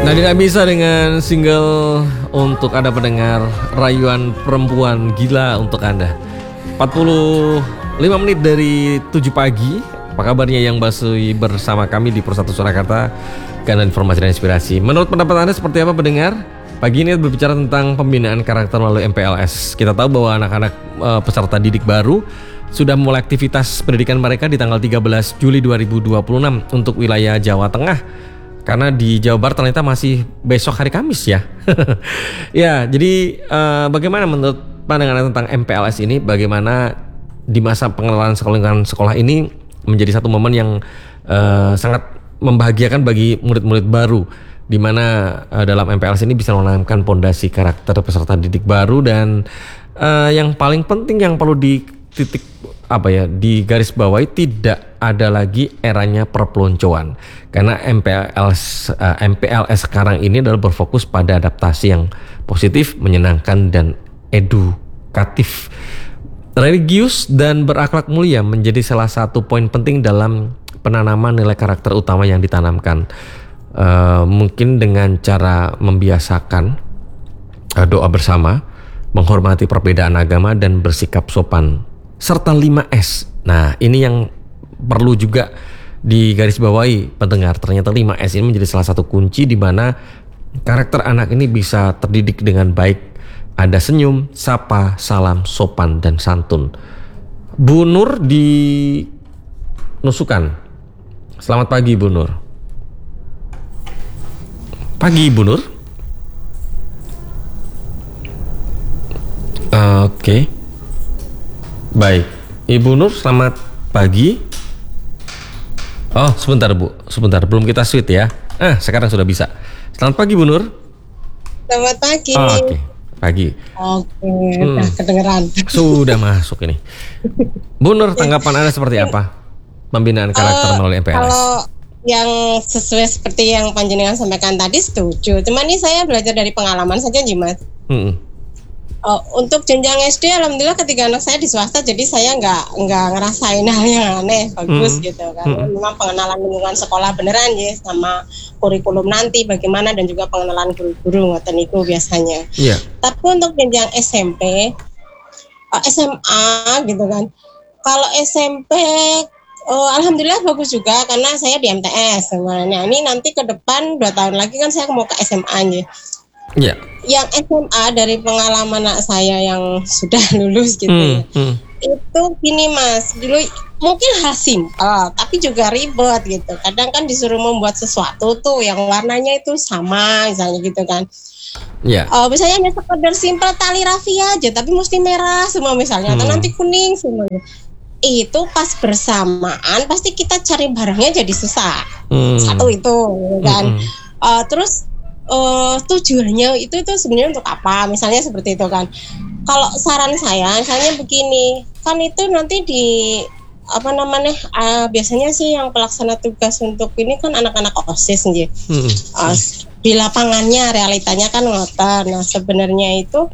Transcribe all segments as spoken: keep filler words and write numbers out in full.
Nah, tidak bisa dengan single untuk Anda pendengar, rayuan perempuan gila untuk Anda. empat puluh lima menit dari tujuh pagi. Apa kabarnya yang masih bersama kami di Pro satu Surakarta, Kanal Informasi dan Inspirasi. Menurut pendapat Anda seperti apa pendengar? Pagi ini berbicara tentang pembinaan karakter melalui M P L S. Kita tahu bahwa anak-anak e, peserta didik baru sudah mulai aktivitas pendidikan mereka di tanggal tiga belas Juli dua ribu dua puluh enam untuk wilayah Jawa Tengah. Karena di Jawa Barat ternyata masih besok hari Kamis ya. Ya, jadi uh, bagaimana menurut pandangan tentang M P L S ini? Bagaimana di masa pengenalan sekolah sekolah ini menjadi satu momen yang uh, sangat membahagiakan bagi murid-murid baru, di mana uh, dalam M P L S ini bisa menanamkan pondasi karakter peserta didik baru dan uh, yang paling penting yang perlu di titik apa ya di garis bawahi, tidak ada lagi eranya perpeloncoan karena M P L S uh, M P L S sekarang ini adalah berfokus pada adaptasi yang positif, menyenangkan dan edukatif. Religius dan berakhlak mulia menjadi salah satu poin penting dalam penanaman nilai karakter utama yang ditanamkan, uh, mungkin dengan cara membiasakan uh, doa bersama, menghormati perbedaan agama dan bersikap sopan, serta lima S. Nah, ini yang perlu juga digarisbawahi pendengar. Ternyata lima S ini menjadi salah satu kunci di mana karakter anak ini bisa terdidik dengan baik. Ada senyum, sapa, salam, sopan, dan santun. Bu Nur di Nusukan. Selamat pagi Bu Nur. Pagi Bu Nur. Uh, Oke. Okay. Baik, Ibu Nur selamat pagi. Oh sebentar Bu, sebentar belum kita switch ya. Ah sekarang sudah bisa. Selamat pagi Bu Nur. Selamat pagi. Oh, Oke, okay. Pagi. Oke, hmm. Udah kedengeran. Sudah masuk ini. Bu Nur, tanggapan Anda seperti apa? Pembinaan karakter uh, melalui M P L S. Kalau yang sesuai seperti yang Panjenengan sampaikan tadi setuju. Cuman ini saya belajar dari pengalaman saja Jimat. Hmm. Uh, untuk jenjang S D, alhamdulillah ketika anak saya di swasta, jadi saya nggak nggak ngerasain hal yang aneh, bagus hmm. gitu kan. Hmm. Memang pengenalan lingkungan sekolah beneran ya, sama kurikulum nanti bagaimana dan juga pengenalan guru-guru ngoten itu biasanya. Yeah. Tapi untuk jenjang S M P, uh, S M A gitu kan. Kalau S M P, uh, alhamdulillah bagus juga karena saya di M T S sebenarnya. Ini nanti ke depan dua tahun lagi kan saya mau ke S M A nya. Ya. Yang S M A dari pengalaman anak saya yang sudah lulus gitu hmm, ya. Hmm. Itu gini Mas, dulu mungkin hal simpel tapi juga ribet gitu. Kadang kan disuruh membuat sesuatu tuh yang warnanya itu sama misalnya gitu kan. Ya. Uh, misalnya hanya sekedar simpel tali rafia aja tapi mesti merah semua misalnya, hmm. atau nanti kuning semuanya. Itu pas bersamaan pasti kita cari barangnya jadi susah. Hmm. Satu itu kan. Hmm. Uh, terus Uh, tujuannya itu itu sebenarnya untuk apa? Misalnya seperti itu kan. Kalau saran saya, misalnya begini, kan itu nanti di apa namanya? Uh, biasanya sih yang pelaksana tugas untuk ini kan anak-anak OSIS nih. Hmm. Uh, di lapangannya realitanya kan ngoten. Nah sebenarnya itu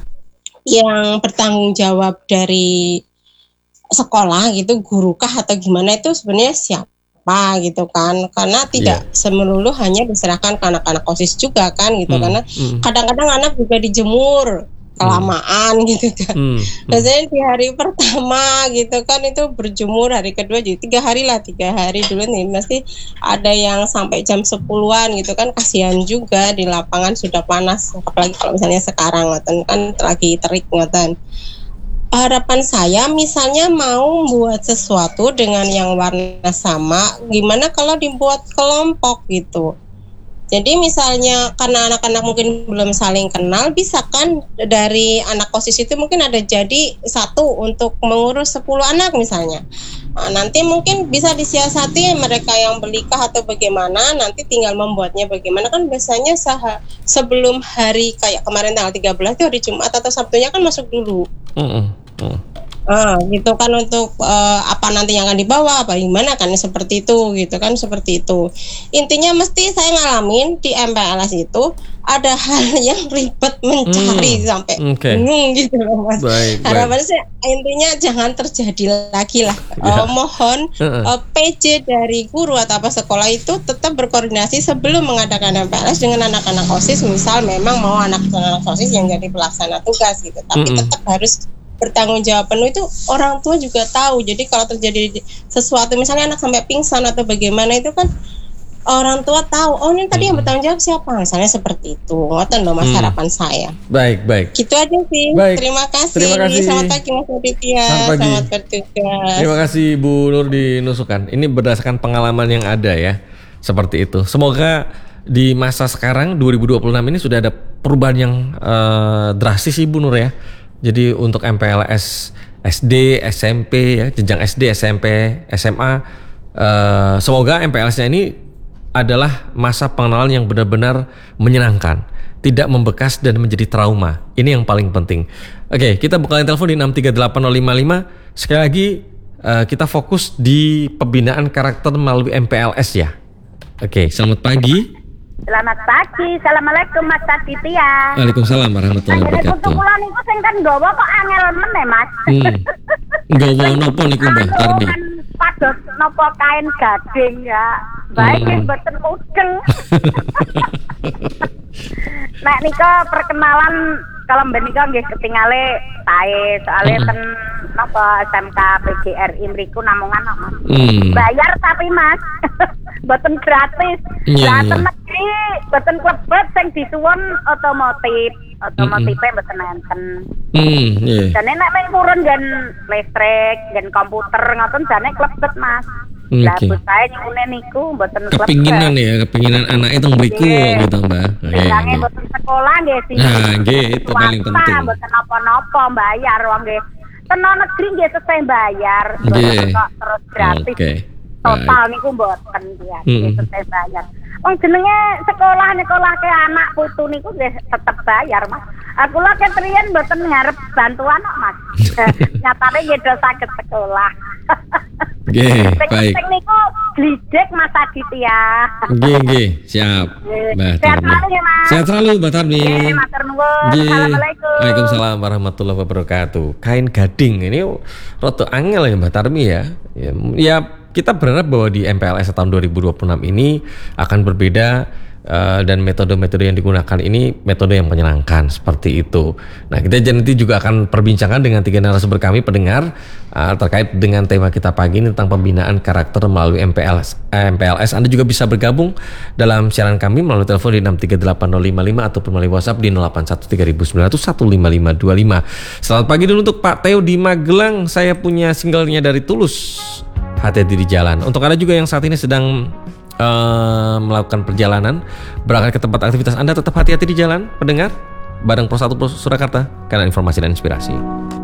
yang bertanggung jawab dari sekolah gitu, gurukah atau gimana itu sebenarnya siapa? Gitu kan, karena tidak yeah. semelulu hanya diserahkan ke anak-anak OSIS juga kan gitu, hmm. karena hmm. kadang-kadang anak juga dijemur kelamaan hmm. gitu kan. Hmm. Biasanya di hari pertama gitu kan itu berjemur, hari kedua jadi tiga hari lah, tiga hari dulu nih pasti ada yang sampai jam sepuluhan gitu kan, kasihan juga di lapangan sudah panas, apalagi kalau misalnya sekarang ngoten kan lagi terik ngoten. Harapan saya misalnya mau buat sesuatu dengan yang warna sama, gimana kalau dibuat kelompok gitu. Jadi misalnya karena anak-anak mungkin belum saling kenal, bisa kan dari anak OSIS itu mungkin ada jadi satu untuk mengurus sepuluh anak misalnya. Nah, nanti mungkin bisa disiasati mereka yang belikah atau bagaimana, nanti tinggal membuatnya bagaimana kan biasanya sah- sebelum hari kayak kemarin tanggal tiga belas itu hari Jumat atau Sabtunya kan masuk dulu. Mm-hmm. Mm. Ah, gitu kan untuk uh, apa nanti yang akan dibawa apa gimana kan seperti itu gitu kan seperti itu. Intinya mesti saya ngalamin di M P L S itu ada hal yang ribet mencari hmm. sampai okay. bingung gitu loh Mas. Baik, harapannya sih intinya jangan terjadi lagi lah. Ya. Uh, mohon uh-uh. uh, P J dari guru atau apa sekolah itu tetap berkoordinasi sebelum mengadakan M P L S dengan anak-anak OSIS. Misal memang mau anak-anak OSIS yang jadi pelaksana tugas gitu, tapi mm-hmm. tetap harus bertanggung jawab penuh. Itu orang tua juga tahu. Jadi kalau terjadi sesuatu misalnya anak sampai pingsan atau bagaimana itu kan orang tua tahu, oh ini tadi hmm. yang bertanggung jawab siapa, misalnya seperti itu. Ngoten loh Mas hmm. harapan saya. Baik, baik. Gitu aja sih. Baik. Terima kasih. Terima kasih. Selamat pagi Mas Aditya. Selamat pagi. Selamat bertugas. Terima kasih Bu Nur di Nusukan. Ini berdasarkan pengalaman yang ada ya, seperti itu. Semoga di masa sekarang dua ribu dua puluh enam ini sudah ada perubahan yang uh, drastis sih Bu Nur ya. Jadi untuk M P L S S D, S M P ya, jenjang S D, S M P, S M A, uh, semoga M P L S-nya ini adalah masa pengenalan yang benar-benar menyenangkan, tidak membekas dan menjadi trauma. Ini yang paling penting. Oke, kita buka telepon di enam tiga delapan nol lima lima. Sekali lagi uh, kita fokus di pembinaan karakter melalui M P L S ya. Oke, selamat pagi. Selamat pagi, assalamualaikum Mas Aditya. Waalaikumsalam warahmatullahi wabarakatuh. Untuk kula niku sing kan nggawa kok angel meneh Mas. Hmm. Nggawa napa niku Mbah Tarmi? Pados napa kain gading ya. Baik hmm. mboten mudeng. Nek nika perkenalan kalau mbak nika nggih ketingale tae soalnya hmm. ten napa S M K P G R I mriku namungan Mas. Hmm. Bayar tapi Mas. Mboten gratis. Lah ten negeri mboten klebet sing disuwun otomotif. Otomotifnya mboten enten. Hmm, iya. Jane nek men purun gen listrik, gen komputer ngoten jane klebet Mas. Lah okay. Saya nyune niku mboten klebet. Kepinginan ya, kepinginan anak itu mriku gitu, Mbak. Nggih, mboten sekolah nggih sih. Nah, nggih itu paling penting. Mboten napa-napa bayar wong nggih. Tenan negeri nggih selesai bayar, mboten kok terus gratis. Oke. Total niku mboten ya, selesai bayar. Wong jenenge sekolah sekolah ke anak putu niku nggih tetep bayar, Mas. Aku lho ketriyen mboten ngarep bantuan kok, Mas. Nyatane nggih do saged sekolah. Nggih, baik. Sing niku glijek Mas Aditya. Nggih, nggih, siap. Mbak Tarmi. Sehat selalu Mbak Tarmi. Nggih, matur nuwun. Assalamualaikum. Waalaikumsalam warahmatullahi wabarakatuh. Kain gading ini rada angel ya Mbak Tarmi ya. Ya, ya kita berharap bahwa di M P L S tahun dua ribu dua puluh enam ini akan berbeda uh, dan metode-metode yang digunakan ini metode yang menyenangkan seperti itu. Nah, kita nanti juga akan perbincangkan dengan tiga narasumber kami pendengar uh, terkait dengan tema kita pagi ini tentang pembinaan karakter melalui M P L S. Eh, M P L S. Anda juga bisa bergabung dalam siaran kami melalui telepon di enam tiga delapan nol lima lima ataupun melalui WhatsApp di nol delapan satu tiga sembilan nol satu lima lima dua lima. Selamat pagi dulu untuk Pak Theo di Magelang. Saya punya singlenya dari Tulus. Hati-hati di jalan. Untuk Anda juga yang saat ini sedang uh, melakukan perjalanan berangkat ke tempat aktivitas Anda, tetap hati-hati di jalan, pendengar. Bareng Pro satu Pro Surakarta, karena informasi dan inspirasi.